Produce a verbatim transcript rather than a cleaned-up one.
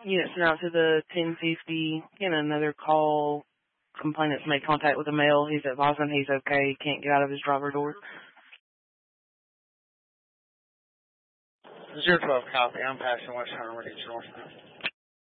Unit sent out to the ten fifty. Getting another call. Complainant's made contact with the male. He's advising he's okay. Can't get out of his driver door. zero twelve copy. I'm passing West Harmony, North.